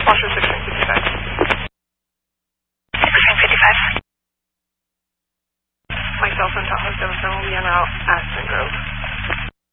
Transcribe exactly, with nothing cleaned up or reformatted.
Foster sixteen fifty-five. sixteen fifty-five. Myself and Tahoe seven seven will be en route, Aspen Grove.